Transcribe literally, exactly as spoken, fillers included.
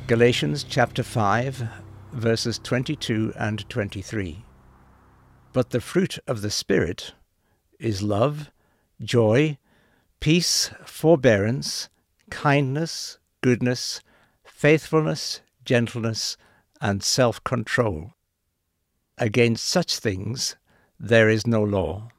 Galatians chapter five, verses twenty-two and twenty-three. But the fruit of the Spirit is love, joy, peace, forbearance, kindness, goodness, faithfulness, gentleness, and self-control. Against such things there is no law.